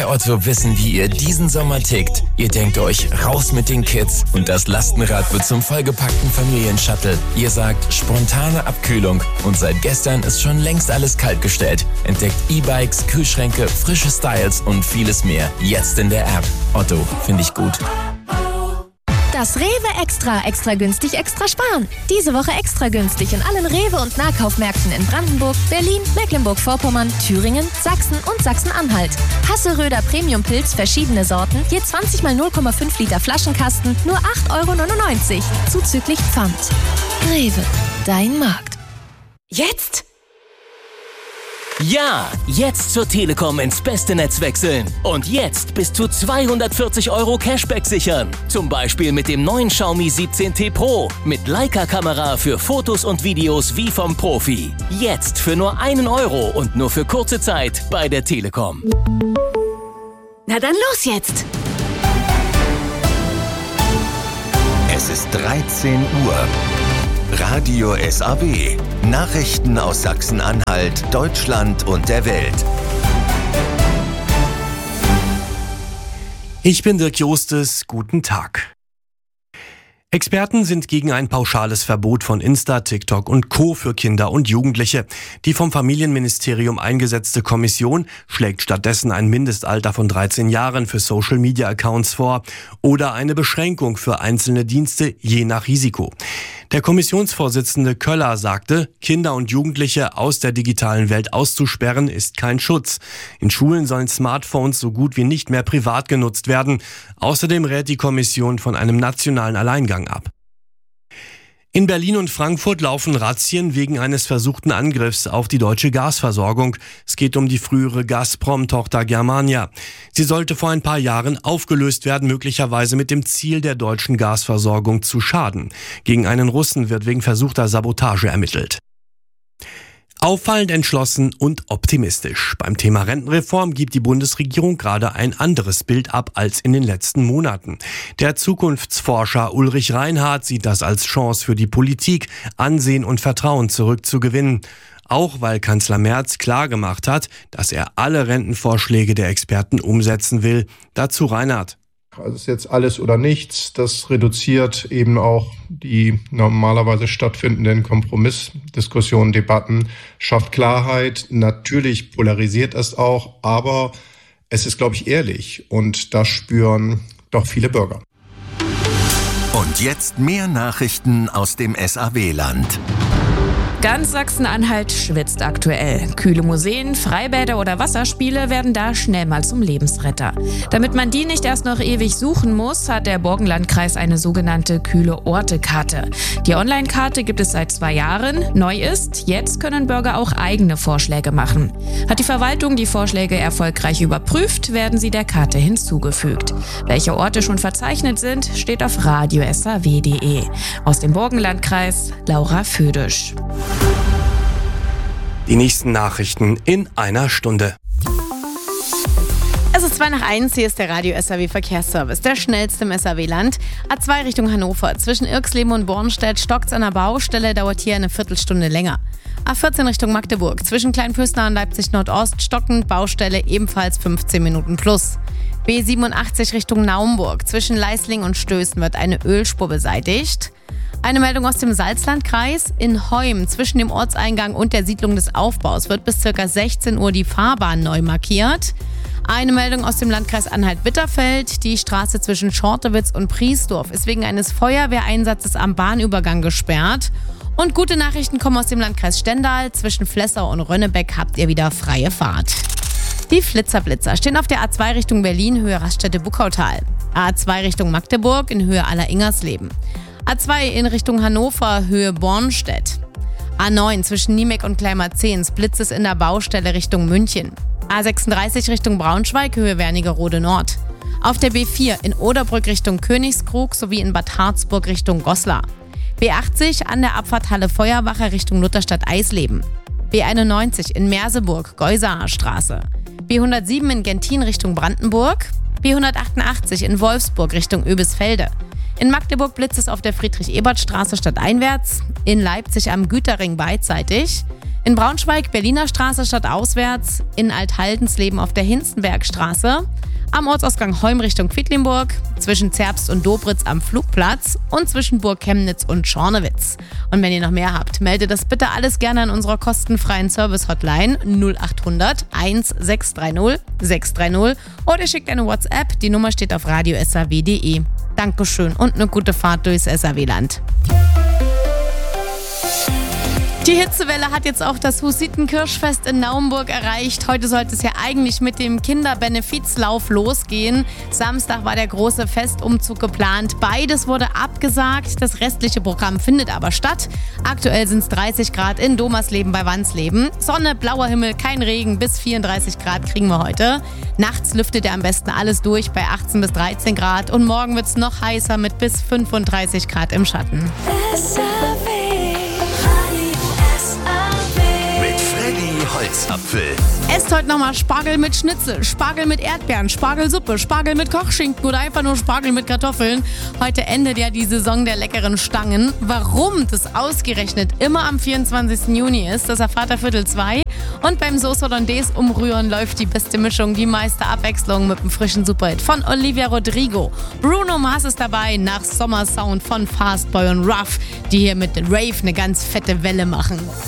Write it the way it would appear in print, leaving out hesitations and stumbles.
bei Otto wissen, wie ihr diesen Sommer tickt. Ihr denkt euch, raus mit den Kids und das Lastenrad wird zum vollgepackten Familienshuttle. Ihr sagt, spontane Abkühlung und seit gestern ist schon längst alles kaltgestellt. Entdeckt E-Bikes, Kühlschränke, frische Styles und vieles mehr. Jetzt in der App. Otto, finde ich gut. Das Rewe Extra günstig, extra sparen. Diese Woche extra günstig in allen Rewe- und Nahkaufmärkten in Brandenburg, Berlin, Mecklenburg-Vorpommern, Thüringen, Sachsen und Sachsen-Anhalt. Hasseröder Premium-Pilz, verschiedene Sorten, je 20 mal 0,5 Liter Flaschenkasten, nur 8,99 €, zuzüglich Pfand. Rewe, dein Markt. Jetzt? Ja, jetzt zur Telekom ins beste Netz wechseln. Und jetzt bis zu 240 € Cashback sichern. Zum Beispiel mit dem neuen Xiaomi 17T Pro. Mit Leica-Kamera für Fotos und Videos wie vom Profi. Jetzt für nur 1 € und nur für kurze Zeit bei der Telekom. Na dann los jetzt! Es ist 13 Uhr. Radio SAW. Nachrichten aus Sachsen-Anhalt, Deutschland und der Welt. Ich bin Dirk Jostes. Guten Tag. Experten sind gegen ein pauschales Verbot von Insta, TikTok und Co. für Kinder und Jugendliche. Die vom Familienministerium eingesetzte Kommission schlägt stattdessen ein Mindestalter von 13 Jahren für Social-Media-Accounts vor oder eine Beschränkung für einzelne Dienste je nach Risiko. Der Kommissionsvorsitzende Köller sagte, Kinder und Jugendliche aus der digitalen Welt auszusperren ist kein Schutz. In Schulen sollen Smartphones so gut wie nicht mehr privat genutzt werden. Außerdem rät die Kommission von einem nationalen Alleingang ab. In Berlin und Frankfurt laufen Razzien wegen eines versuchten Angriffs auf die deutsche Gasversorgung. Es geht um die frühere Gazprom-Tochter Germania. Sie sollte vor ein paar Jahren aufgelöst werden, möglicherweise mit dem Ziel, der deutschen Gasversorgung zu schaden. Gegen einen Russen wird wegen versuchter Sabotage ermittelt. Auffallend entschlossen und optimistisch. Beim Thema Rentenreform gibt die Bundesregierung gerade ein anderes Bild ab als in den letzten Monaten. Der Zukunftsforscher Ulrich Reinhardt sieht das als Chance für die Politik, Ansehen und Vertrauen zurückzugewinnen. Auch weil Kanzler Merz klargemacht hat, dass er alle Rentenvorschläge der Experten umsetzen will. Dazu Reinhardt. Also es ist jetzt alles oder nichts. Das reduziert eben auch die normalerweise stattfindenden Kompromissdiskussionen, Debatten, schafft Klarheit. Natürlich polarisiert es auch, aber es ist, glaube ich, ehrlich und das spüren doch viele Bürger. Und jetzt mehr Nachrichten aus dem SAW-Land. Ganz Sachsen-Anhalt schwitzt aktuell. Kühle Museen, Freibäder oder Wasserspiele werden da schnell mal zum Lebensretter. Damit man die nicht erst noch ewig suchen muss, hat der Burgenlandkreis eine sogenannte Kühle-Orte-Karte. Die Online-Karte gibt es seit 2 Jahren. Neu ist, jetzt können Bürger auch eigene Vorschläge machen. Hat die Verwaltung die Vorschläge erfolgreich überprüft, werden sie der Karte hinzugefügt. Welche Orte schon verzeichnet sind, steht auf radiosaw.de. Aus dem Burgenlandkreis, Laura Födisch. Die nächsten Nachrichten in einer Stunde. Es ist 2:01, hier ist der Radio SAW Verkehrsservice, der schnellste im SAW-Land. A2 Richtung Hannover, zwischen Irxleben und Bornstedt stockt's an der Baustelle, dauert hier eine Viertelstunde länger. A14 Richtung Magdeburg, zwischen Kleinpösner und Leipzig Nordost stockend, Baustelle ebenfalls 15 Minuten plus. B87 Richtung Naumburg, zwischen Leisling und Stößen wird eine Ölspur beseitigt. Eine Meldung aus dem Salzlandkreis. In Heum, zwischen dem Ortseingang und der Siedlung des Aufbaus, wird bis ca. 16 Uhr die Fahrbahn neu markiert. Eine Meldung aus dem Landkreis Anhalt-Bitterfeld. Die Straße zwischen Schortewitz und Priesdorf ist wegen eines Feuerwehreinsatzes am Bahnübergang gesperrt. Und gute Nachrichten kommen aus dem Landkreis Stendal. Zwischen Flessau und Rönnebeck habt ihr wieder freie Fahrt. Die Flitzer stehen auf der A2 Richtung Berlin, Höhe Raststätte-Buckautal. A2 Richtung Magdeburg in Höhe Aller-Ingersleben. A2 in Richtung Hannover, Höhe Bornstedt. A9 zwischen Niemek und Kleinmarzehns, blitzt es in der Baustelle Richtung München. A36 Richtung Braunschweig, Höhe Wernigerode Nord. Auf der B4 in Oderbrück Richtung Königskrug sowie in Bad Harzburg Richtung Goslar. B80 an der Abfahrt Halle Feuerwache Richtung Lutherstadt-Eisleben. B91 in Merseburg, Geusaer Straße. B107 in Gentin Richtung Brandenburg. B188 in Wolfsburg Richtung Oebisfelde. In Magdeburg blitzt es auf der Friedrich-Ebert-Straße stadteinwärts. In Leipzig am Güterring beidseitig. In Braunschweig Berliner Straße statt auswärts, in Althaldенsleben auf der Hinzenbergstraße, am Ortsausgang Heum Richtung Quedlinburg, zwischen Zerbst und Dobritz am Flugplatz und zwischen Burg Chemnitz und Schornewitz. Und wenn ihr noch mehr habt, meldet das bitte alles gerne an unserer kostenfreien Service-Hotline 0800 1630 630 oder schickt eine WhatsApp, die Nummer steht auf radio.saw.de. Dankeschön und eine gute Fahrt durchs SAW-Land. Die Hitzewelle hat jetzt auch das Hussitenkirschfest in Naumburg erreicht. Heute sollte es ja eigentlich mit dem Kinderbenefizlauf losgehen. Samstag war der große Festumzug geplant. Beides wurde abgesagt. Das restliche Programm findet aber statt. Aktuell sind es 30 Grad in Domersleben bei Wansleben. Sonne, blauer Himmel, kein Regen. Bis 34 Grad kriegen wir heute. Nachts lüftet er am besten alles durch bei 18 bis 13 Grad. Und morgen wird es noch heißer mit bis 35 Grad im Schatten. Holzapfel. Esst heute nochmal Spargel mit Schnitzel, Spargel mit Erdbeeren, Spargelsuppe, Spargel mit Kochschinken oder einfach nur Spargel mit Kartoffeln. Heute endet ja die Saison der leckeren Stangen. Warum das ausgerechnet immer am 24. Juni ist, das erfahrt ihr Viertel 2. Und beim Sauce Hollandaise umrühren läuft die beste Mischung, die meiste Abwechslung mit dem frischen Superhit von Olivia Rodrigo. Bruno Mars ist dabei nach Sommersound von Fastboy und Ruff, die hier mit Rave eine ganz fette Welle machen.